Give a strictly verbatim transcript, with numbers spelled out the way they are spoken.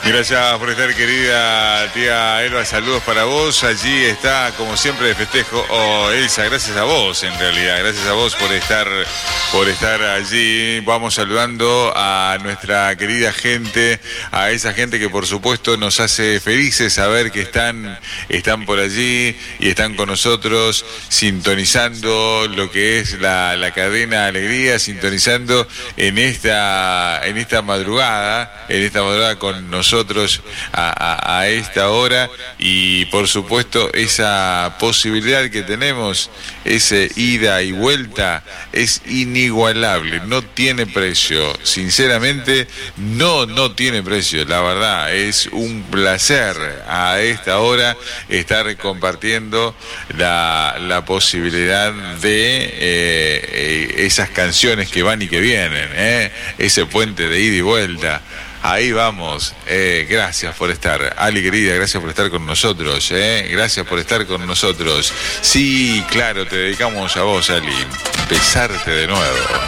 Gracias por estar, querida tía Elba. Saludos para vos. Allí está, como siempre, de festejo. Oh, Elsa, gracias a vos, en realidad. Gracias a vos por estar, por estar allí. Vamos saludando a nuestra querida gente, a esa gente que, por supuesto, nos hace felices saber que están, están por allí y están con nosotros, sintonizando lo que es la, la cadena Alegría, sintonizando en esta, en esta madrugada, en esta madrugada con nosotros. nosotros a, a, a esta hora, y por supuesto esa posibilidad que tenemos, ese ida y vuelta, es inigualable, no tiene precio, sinceramente no, no tiene precio, la verdad, es un placer a esta hora estar compartiendo la, la posibilidad de eh, eh, esas canciones que van y que vienen, eh, ese puente de ida y vuelta. Ahí vamos, eh, gracias por estar, Ali querida, gracias por estar con nosotros, eh, gracias por estar con nosotros. Sí, claro, te dedicamos a vos, Ali, besarte de nuevo.